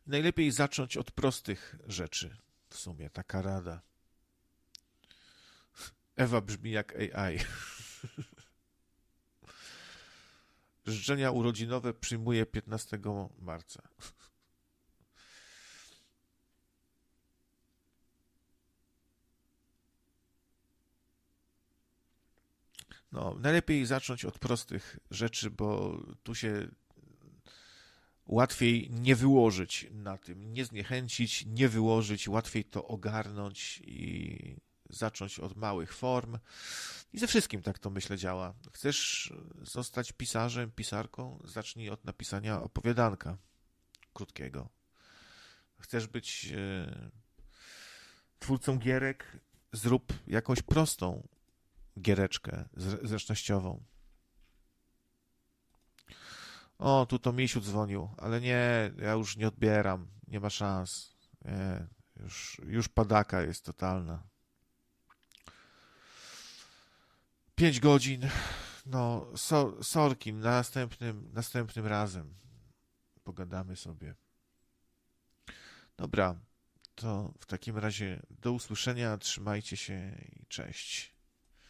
Najlepiej zacząć od prostych rzeczy. W sumie taka rada. Ewa brzmi jak AI. Życzenia urodzinowe przyjmuję 15 marca. No, najlepiej zacząć od prostych rzeczy, bo tu się łatwiej nie wyłożyć na tym, nie zniechęcić, nie wyłożyć, łatwiej to ogarnąć i zacząć od małych form. I ze wszystkim tak to myślę działa. Chcesz zostać pisarzem, pisarką? Zacznij od napisania opowiadanka krótkiego. Chcesz być twórcą gierek? Zrób jakąś prostą giereczkę zręcznościową. O, tu to Misiu dzwonił, ale nie, ja już nie odbieram, nie ma szans. Nie, już padaka jest totalna. 5 godzin, no, sorki, następnym razem pogadamy sobie. Dobra, to w takim razie do usłyszenia, trzymajcie się i cześć.